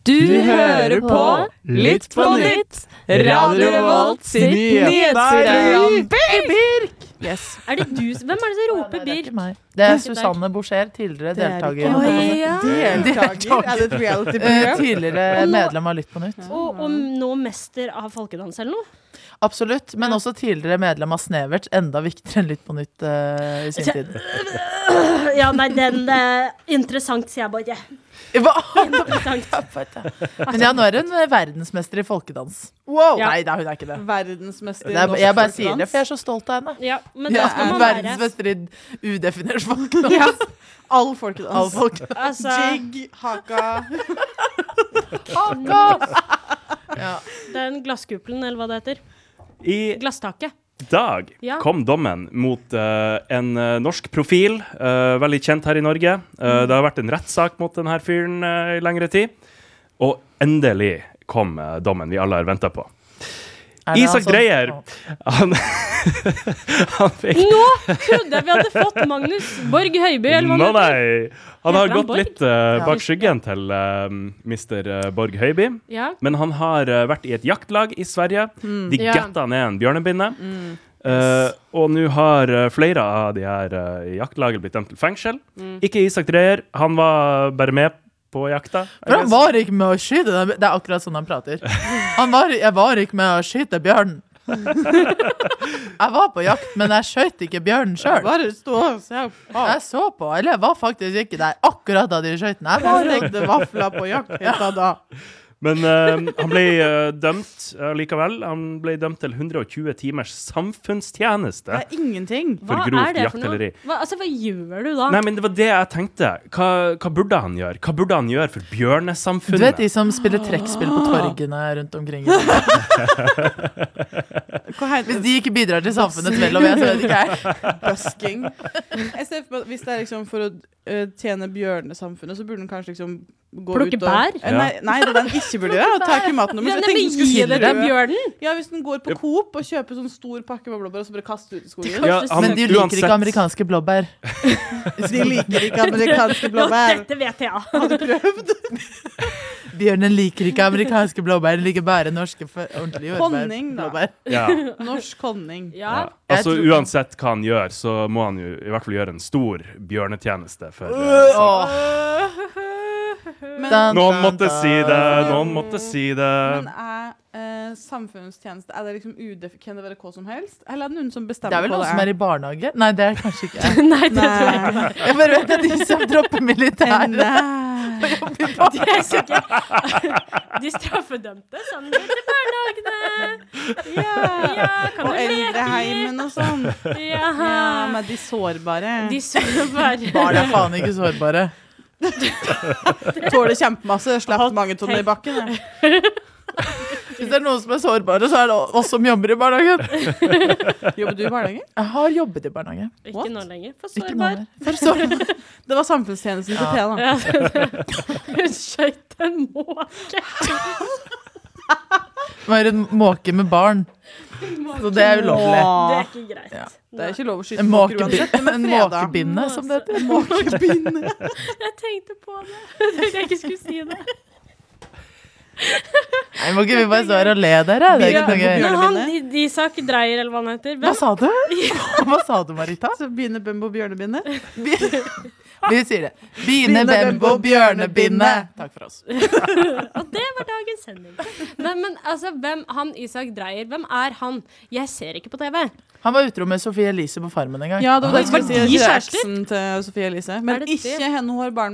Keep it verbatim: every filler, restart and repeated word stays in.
Du hører på Litt på nytt, Radio Revolt sin nyhetsprogram. Birk! Yes. Er det du? Hvem er det som roper Birk? Det er Susanne Boucher, tidligere deltaker. Oi, ja. Deltaker? Er det et reality-program? Tidligere medlem av Litt på nytt. Og, og nå mester av folkedans eller noe? Absolutt, men også tidligere medlem av Snevert, enda viktigere enn Litt på nytt uh, i sin tid. Ja, nei, den uh, interessant, sier jeg bare. Hva? Interessant. Men ja, nå er hun verdensmester i folkedans. Wow! Ja. Nei, da, hun er ikke det. Verdensmester i det er, norsk jeg bare sier folkedans. det, for jeg er så stolt av henne. Ja, men Ja, da skal man være verdensmester i udefinert folkedans. Ja. All folkedans. All folkedans. altså, Jig, haka. Ja. den glasskuppelen, eller hva det heter. I Glasstaket. dag Ja. kom dommen mot uh, en uh, norsk profil, uh, veldig kjent her i Norge. Uh, det har vært en rettssak mot denne fyren uh, i lengre tid. Og endelig kom uh, dommen vi alle har ventet på. Er det Isak altså- Dreyer, han, han fikk... Nå trodde jeg vi hadde fått Magnus Borg Høiby, eller hva Nå, det heter. nei. Han har Heter han gått Borg? litt uh, bak skyggen til uh, mister Borg Høiby. Ja. Men han har uh, vært i et jaktlag i Sverige. De Ja. getta ned en bjørnebinne. Uh, og nå har uh, flere av de her uh, i jaktlaget blitt dømt til fengsel. Ikke Isak Dreyer. Han var bare med på jakta. For han var ikke med å skyte den. Det er akkurat sånn han prater. Han var, jeg var ikke med å skyte bjørnen. Jeg var på jakt, men jeg skjøt ikke bjørnen selv. Bare stå og se på. Jeg så på, eller jeg var faktisk ikke der akkurat da de skjøt den. Jeg var Jeg stekte vafler på jakt helt av da. Men uh, han ble uh, dømt uh, likevel. Han ble dømt til hundre og tjue timers samfunnstjeneste Det er ingenting. for Hva grovt er det for noe? jakteleri. Hva, altså, hva gjør du da? Nei, men det var det jeg tenkte. Hva, hva burde han gjøre? Hva burde han gjøre for Du bjørnesamfunnet? vet de som spiller trekkspill på torgene rundt omkring. Hva heter Hvis de ikke bidrar til samfunnets vel og ve, så vet ikke jeg. busking? Jeg ser for meg at hvis det er liksom for å uh, tjene bjørnesamfunnet, så burde den kanskje liksom gå Plukke ut og... bær? Eh, Nei, nei, det den ikke burde gjøre, og ta ikke maten. Ja, Men nei, så jeg men tenkte den gi skulle det til dø. bjørnen! Ja, hvis den går på Coop og kjøper sånn stor pakke med blåbær, og så bare kaster ut i skogen. Ja, han, Men de liker uansett- ikke amerikanske blåbær. De liker ikke amerikanske Ja, blåbær. dette vet jeg. Har du prøvd? Bjørnen liker ikke amerikanske blåbær, den liker bare norske for, ordentlige jordbær. Honning, da. Blåbær. Ja. Norsk honning. Ja. Ja. Altså, Jeg tror- uansett hva han gjør, så må han jo i hvert fall gjøre en stor bjørnetjeneste for uh, Åh. Men, Dan, Noen dan, måtte dan. si det, noen måtte si det. men er eh, samfunnstjeneste, er det liksom udef... Kan det være hva som helst? Eller er det noen som Det bestemmer er vel hva noen det som er? er i barnehage? Nei, det er kanskje ikke jeg. Nei, det tror jeg ikke. Nei. Jeg bare vet at de som dropper militæret. Nei. De er sikkert De straffedømte sånn til barnehagene. Ja. Ja, kan Og du leke? eldreheimen og sånn. Ja. Ja, med de sårbare. De sover bare. Barn er faen ikke sårbare. Tåler kjempemasse, slapp mange tonner i bakken. Ja. Hvis det er noen som er sårbare, så er det oss som jobber i barnehagen. Jobber du i barnehage? Jeg har jobbet i barnehage. Ikke What? nå lenger. For Ikke sårbar. noe. For sårbar. Det var samfunnstjenesten til Thea, da. Ja. Hun skjøt en måke. Det var en måke med barn. Så det er ulovlig. Det er ikke greit. Ja. Det er ikke lov å skyte En, måker måkebi uansett. men en fredag. måkebinne, som det heter. Måkebinne. Jeg tenkte på det. Jeg tenkte jeg ikke skulle si det. Nei, må ikke vi bare stå her og le der? Det er Ja, ikke noe gøy. men han, Isak Dreyer, eller hva han heter. Hva Hvem? sa du? Hva sa du, Marita? Så Bine Bembo bjørnebinne. Vi, vi sier det. Bine, bembo, bjørnebinne. Takk for oss. Og det var dagens sending. Nei, men altså, hvem, han Isak Dreyer, hvem er han? Jeg ser ikke på T V. Han var utro med Sofie Elise på Farmen en gang. Ja, det var det jeg Var skulle si. de Ikke kjærester? eksen til Sofie Elise. Er Men det det? ikke henne hun har barn